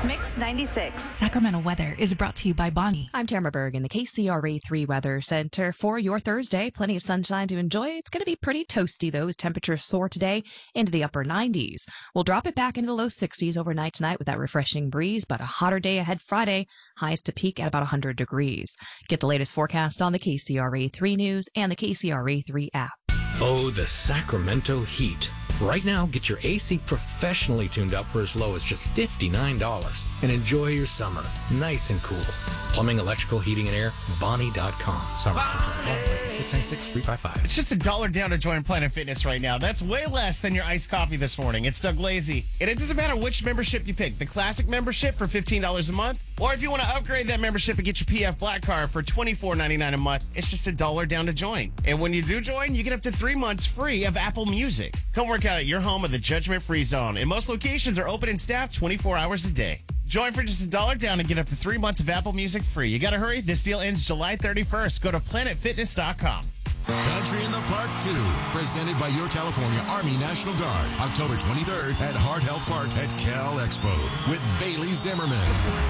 Mix 96. Sacramento weather is brought to you by Bonnie. I'm Tamara Berg in the KCRA 3 Weather Center for your Thursday. Plenty of sunshine to enjoy. It's going to be pretty toasty, though, as temperatures soar today into the upper 90s. We'll drop it back into the low 60s overnight tonight with that refreshing breeze, but a hotter day ahead Friday, highs to peak at about 100 degrees. Get the latest forecast on the KCRA 3 News and the KCRA 3 app. Oh, the Sacramento heat. Right now, get your AC professionally tuned up for as low as just $59 and enjoy your summer nice and cool. Plumbing, electrical, heating, and air, Bonnie.com. Summer license 696-355. It's just $1 down to join Planet Fitness right now. That's way less than your iced coffee this morning. It's Doug Lazy. And it doesn't matter which membership you pick. The classic membership for $15 a month, or if you want to upgrade that membership and get your PF Black Card for $24.99 a month, it's just $1 down to join. And when you do join, you get up to 3 months free of Apple Music. Come work out at your home of the Judgment-Free Zone. And most locations are open and staffed 24 hours a day. Join for just $1 down and get up to 3 months of Apple Music free. You got to hurry. This deal ends July 31st. Go to planetfitness.com. Country in the Park 2, presented by your California Army National Guard, October 23rd at Heart Health Park at Cal Expo with Bailey Zimmerman,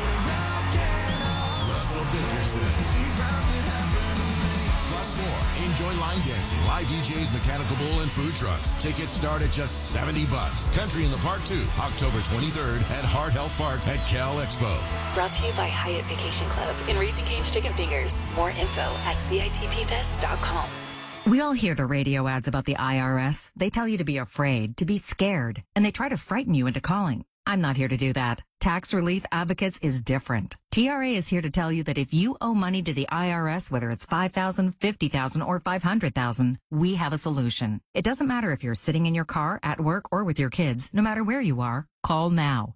Russell Dickerson. Plus more. Enjoy line dancing, live DJs, mechanical bull, and food trucks. Tickets start at just $70. Country in the Park 2, October 23rd at Heart Health Park at Cal Expo. Brought to you by Hyatt Vacation Club in Raising Cane's Chicken Fingers. More info at CITPFest.com. We all hear the radio ads about the IRS. They tell you to be afraid, to be scared, and they try to frighten you into calling. I'm not here to do that. Tax Relief Advocates is different. TRA is here to tell you that if you owe money to the IRS, whether it's $5,000, $50,000, or $500,000, we have a solution. It doesn't matter if you're sitting in your car, at work, or with your kids. No matter where you are, call now.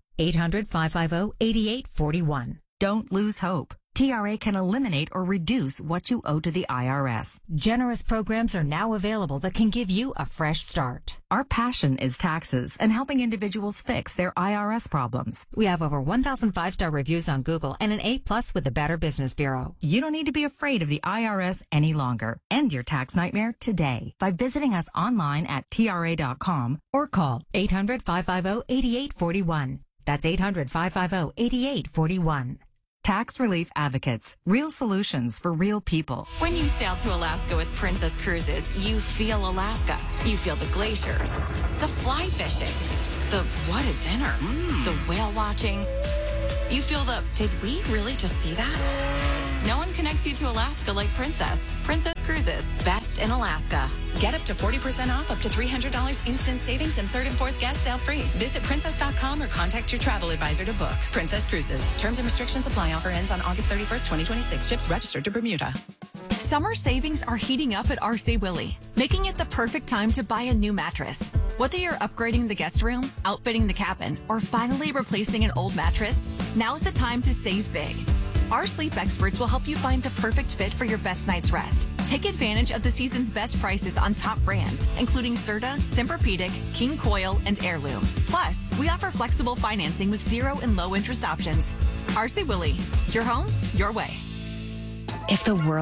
800-550-8841. Don't lose hope. TRA can eliminate or reduce what you owe to the IRS. Generous programs are now available that can give you a fresh start. Our passion is taxes and helping individuals fix their IRS problems. We have over 1,000 5-star reviews on Google and an A+ with the Better Business Bureau. You don't need to be afraid of the IRS any longer. End your tax nightmare today by visiting us online at TRA.com or call 800-550-8841. That's 800-550-8841. Tax Relief Advocates. Real solutions for real people. When you sail to Alaska with Princess Cruises, you feel Alaska. You feel the glaciers, the fly fishing, the what a dinner, the whale watching. You feel the, did we really just see that? No one connects you to Alaska like Princess. Princess Cruises, best in Alaska. Get up to 40% off, up to $300 instant savings, and third and fourth guest sale free. Visit princess.com or contact your travel advisor to book. Princess Cruises. Terms and restrictions apply. Offer ends on August 31st, 2026. Ships registered to Bermuda. Summer savings are heating up at RC Willey, making it the perfect time to buy a new mattress. Whether you're upgrading the guest room, outfitting the cabin, or finally replacing an old mattress, now's the time to save big. Our sleep experts will help you find the perfect fit for your best night's rest. Take advantage of the season's best prices on top brands, including Serta, Tempur-Pedic, King Coil, and Heirloom. Plus, we offer flexible financing with 0 and low interest options. RC Willey, your home, your way. If the world